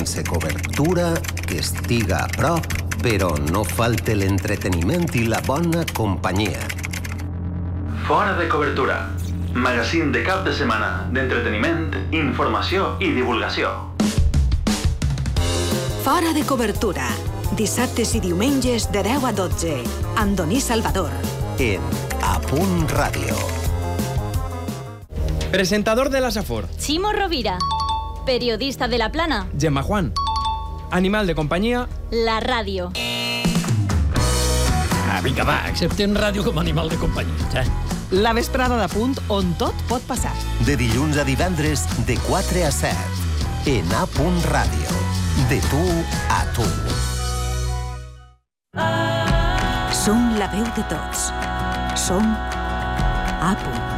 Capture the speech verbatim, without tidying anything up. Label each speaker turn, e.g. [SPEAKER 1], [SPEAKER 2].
[SPEAKER 1] Sense cobertura, que estiga a prop, però no falte l'entreteniment i la bona companyia.
[SPEAKER 2] Fora de cobertura. Magazín de cap de setmana d'entreteniment, informació i divulgació.
[SPEAKER 3] Fora de cobertura. Dissabtes i diumenges de deu a dotze. Andoní Salvador.
[SPEAKER 1] En A Punt Ràdio.
[SPEAKER 4] Presentador de la Safor.
[SPEAKER 5] Chimo Rovira. Periodista de La Plana.
[SPEAKER 4] Gemma Juan. Animal de companyia.
[SPEAKER 5] La ràdio.
[SPEAKER 6] Ah, vinga, va, acceptem ràdio com a animal de companyia, eh?
[SPEAKER 7] La vesprada de Punt, on tot pot passar.
[SPEAKER 1] De dilluns a divendres, de quatre a set. En A Punt Ràdio. De tu a tu.
[SPEAKER 3] Som la veu de tots. Som A Punt.